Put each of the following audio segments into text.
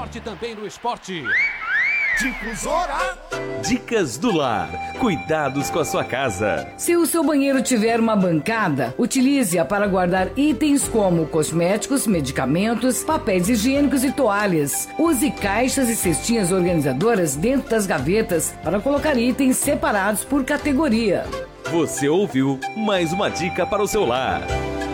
sorte também no esporte. Difusora! Dicas do lar. Cuidados com a sua casa. Se o seu banheiro tiver uma bancada, utilize-a para guardar itens como cosméticos, medicamentos, papéis higiênicos e toalhas. Use caixas e cestinhas organizadoras dentro das gavetas para colocar itens separados por categoria. Você ouviu mais uma dica para o seu lar.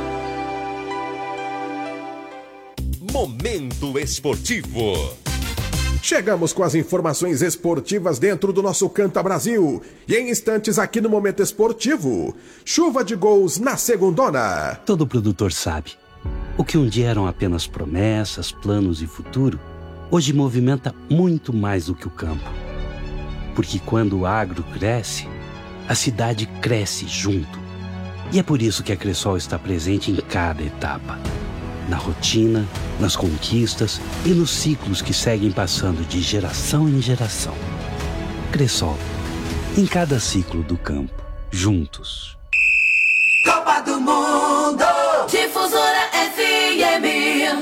Momento Esportivo. Chegamos com as informações esportivas dentro do nosso Canta Brasil. E em instantes aqui no Momento Esportivo, chuva de gols na segundona. Todo produtor sabe. O que um dia eram apenas promessas, planos e futuro, hoje movimenta muito mais do que o campo. Porque quando o agro cresce, a cidade cresce junto. E é por isso que a Cressol está presente em cada etapa. Na rotina, nas conquistas e nos ciclos que seguem passando de geração em geração. Cressol, em cada ciclo do campo, juntos. Copa do Mundo! Difusora FM!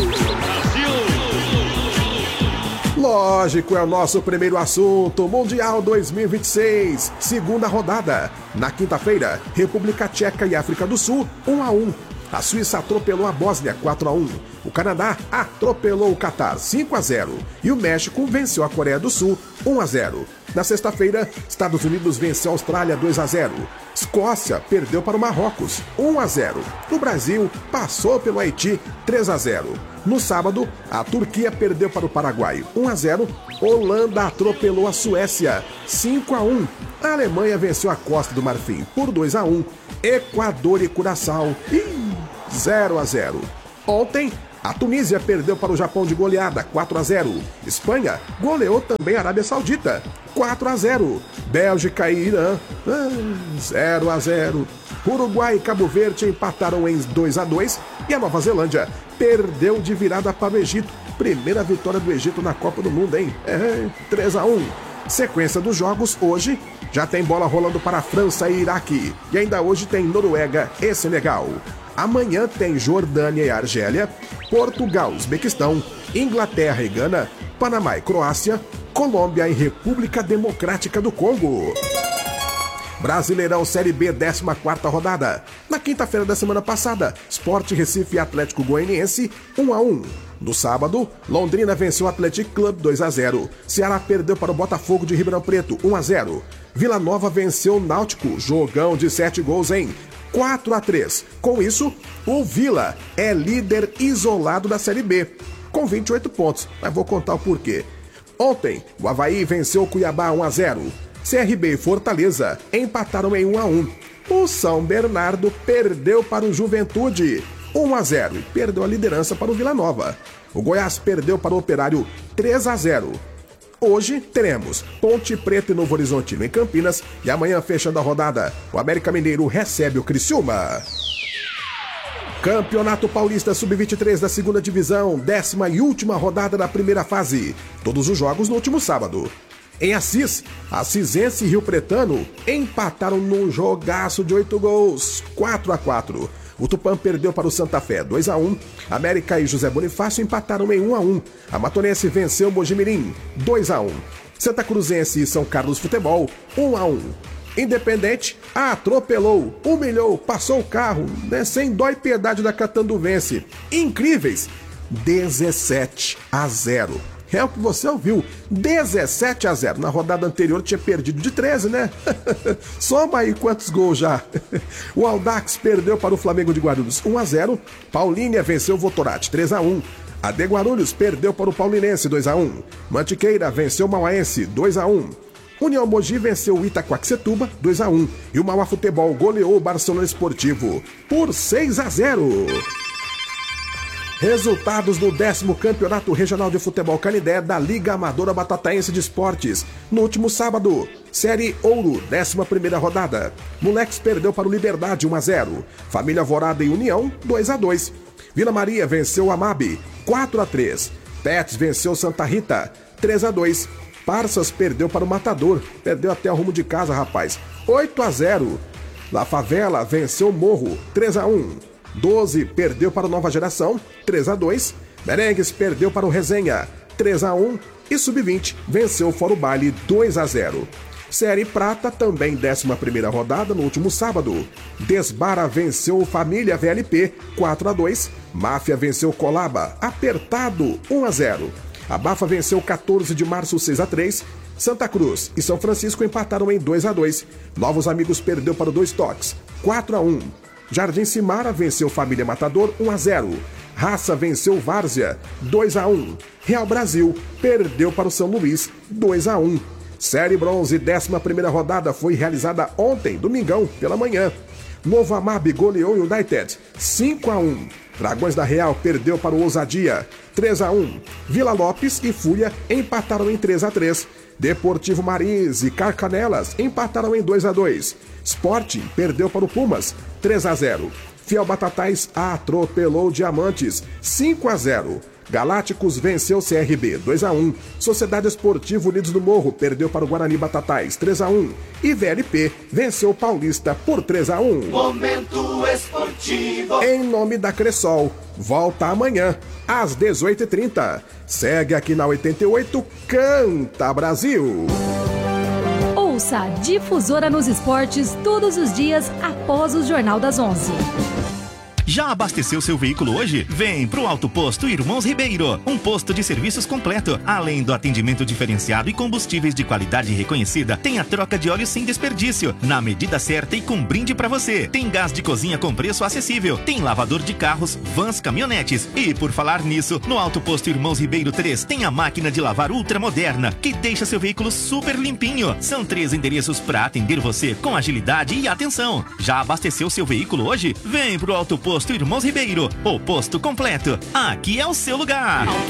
Lógico, é o nosso primeiro assunto, Mundial 2026, segunda rodada. Na quinta-feira, República Tcheca e África do Sul, 1-1. A Suíça atropelou a Bósnia 4-1. O Canadá atropelou o Catar 5-0. E o México venceu a Coreia do Sul 1-0. Na sexta-feira, Estados Unidos venceu a Austrália 2-0. Escócia perdeu para o Marrocos 1-0. O Brasil passou pelo Haiti 3-0. No sábado, a Turquia perdeu para o Paraguai 1-0. Holanda atropelou a Suécia 5-1. A Alemanha venceu a Costa do Marfim por 2-1. Equador e Curaçao 0-0. Ontem, a Tunísia perdeu para o Japão de goleada 4-0. Espanha goleou também a Arábia Saudita 4-0. Bélgica e Irã 0-0. Uruguai e Cabo Verde empataram em 2-2 e a Nova Zelândia perdeu de virada para o Egito. Primeira vitória do Egito na Copa do Mundo, hein? 3-1. Sequência dos jogos hoje, já tem bola rolando para a França e Iraque. E ainda hoje tem Noruega e Senegal. Amanhã tem Jordânia e Argélia, Portugal, Uzbequistão, Inglaterra e Gana, Panamá e Croácia, Colômbia e República Democrática do Congo. Brasileirão Série B, 14ª rodada. Na quinta-feira da semana passada, Sport Recife e Atlético Goianiense, 1-1. No sábado, Londrina venceu o Athletic Club 2-0. Ceará perdeu para o Botafogo de Ribeirão Preto, 1-0. Vila Nova venceu o Náutico, jogão de 7 gols em 4-3. Com isso, o Vila é líder isolado da Série B, com 28 pontos, mas vou contar o porquê. Ontem, o Avaí venceu o Cuiabá 1-0. CRB e Fortaleza empataram em 1-1. O São Bernardo perdeu para o Juventude 1-0 e perdeu a liderança para o Vila Nova. O Goiás perdeu para o Operário 3-0. Hoje teremos Ponte Preta e Novo Horizontino em Campinas e amanhã, fechando a rodada, o América Mineiro recebe o Criciúma. Campeonato Paulista Sub-23 da segunda divisão, 10ª e última rodada da primeira fase. Todos os jogos no último sábado. Em Assis, Assisense e Rio Pretano empataram num jogaço de 8 gols, 4-4. O Tupã perdeu para o Santa Fé 2-1. América e José Bonifácio empataram em 1-1. A Matonense venceu o Mojimirim 2-1. Santa Cruzense e São Carlos Futebol 1-1. Independente atropelou, humilhou, passou o carro, né, sem dó e piedade da Catanduvense. Incríveis 17-0. É o que você ouviu, 17-0. Na rodada anterior tinha perdido de 13, né? Soma aí quantos gols já. O Audax perdeu para o Flamengo de Guarulhos 1-0. Paulínia venceu o Votorati 3-1. A de Guarulhos perdeu para o Paulinense 2-1. Mantiqueira venceu o Mauaense 2-1. União Mogi venceu o Itaquaquecetuba 2-1. E o Mauá Futebol goleou o Barcelona Esportivo por 6-0. Resultados do 10º Campeonato Regional de Futebol Canidé da Liga Amadora Batataense de Esportes. No último sábado, Série Ouro, 11ª rodada. Moleques perdeu para o Liberdade 1-0. Família Alvorada e União 2-2. Vila Maria venceu o Amabe 4-3. Pets venceu Santa Rita 3-2. Parças perdeu para o Matador. Perdeu até o rumo de casa, rapaz. 8-0. La Favela venceu o Morro 3-1. 12 perdeu para o Nova Geração, 3-2. Merengues perdeu para o Resenha, 3-1 e Sub-20 venceu o Fora o Baile 2-0. Série Prata, também 11ª rodada no último sábado. Desbara venceu o Família VLP 4-2. Máfia venceu Colaba, apertado 1-0. Abafa venceu 14 de março 6-3. Santa Cruz e São Francisco empataram em 2-2. Novos Amigos perdeu para o 2 Toques 4-1. Jardim Cimara venceu Família Matador 1-0. Raça venceu Várzea 2-1. Real Brasil perdeu para o São Luís 2-1. Série Bronze, 11ª rodada, foi realizada ontem, domingão, pela manhã. Novo Amab goleou United 5-1. Dragões da Real perdeu para o Ousadia 3-1. Vila Lopes e Fúria empataram em 3-3. Deportivo Marins e Carcanelas empataram em 2-2. Sporting perdeu para o Pumas 3-0. Fiel Batatais atropelou Diamantes 5-0. Galácticos venceu CRB 2-1. Sociedade Esportiva Unidos do Morro perdeu para o Guarani Batatais 3-1. E VLP venceu Paulista por 3-1. Momento esportivo. Em nome da Cressol, volta amanhã às 18h30. Segue aqui na 88, Canta Brasil. Ouça a Difusora nos Esportes todos os dias após o Jornal das 11. Já abasteceu seu veículo hoje? Vem pro Auto Posto Irmãos Ribeiro, um posto de serviços completo. Além do atendimento diferenciado e combustíveis de qualidade reconhecida, tem a troca de óleo sem desperdício, na medida certa e com brinde pra você. Tem gás de cozinha com preço acessível, tem lavador de carros, vans, caminhonetes. E por falar nisso, no Auto Posto Irmãos Ribeiro 3 tem a máquina de lavar ultramoderna, que deixa seu veículo super limpinho. São 3 endereços pra atender você com agilidade e atenção. Já abasteceu seu veículo hoje? Vem pro Auto Posto Irmãos Ribeiro, o posto completo. Aqui é o seu lugar. Auto